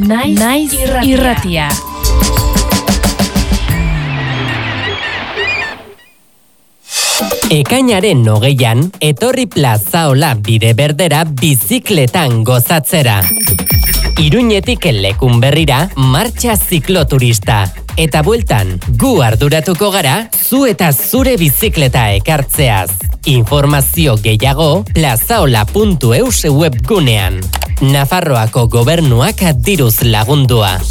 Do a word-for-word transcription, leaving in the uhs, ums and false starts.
Naiz, Naiz irratia. irratia. Ekainaren hogeian, etorri plazaola bide berdera bizikletan gozatzera. Iruñetik lekun berrira, martxa zikloturista. Eta bueltan, gu arduratuko gara, zu eta zure bizikleta ekartzeaz. Informazio gehiago, plazaola puntu eus webgunean. Nafarroako gobernuak diruz lagundua.